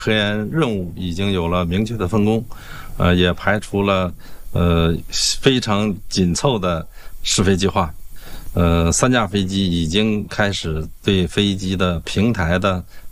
科研任务已经有了明确的分工，也排除了非常紧凑的试飞计划。3架飞机已经开始对飞机的平台的